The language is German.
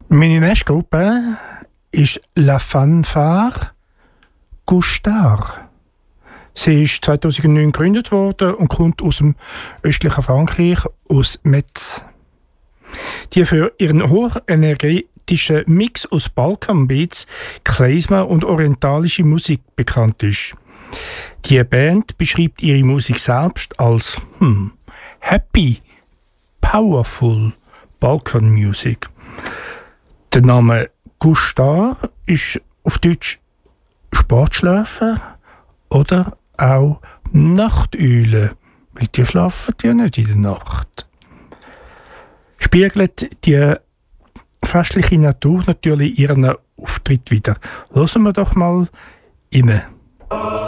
Meine nächste Gruppe ist La Fanfare Gustave. Sie ist 2009 gegründet worden und kommt aus dem östlichen Frankreich, aus Metz. Die für ihren hochenergetischen Mix aus Balkanbeats, Klezmer und orientalische Musik bekannt ist. Die Band beschreibt ihre Musik selbst als happy, powerful Balkan Music. Der Name Gustave ist auf Deutsch Sportschläfer oder auch Nachteule, weil die schlafen ja nicht in der Nacht. Spiegelt die festliche Natur natürlich ihren Auftritt wider. Hören wir doch mal rein.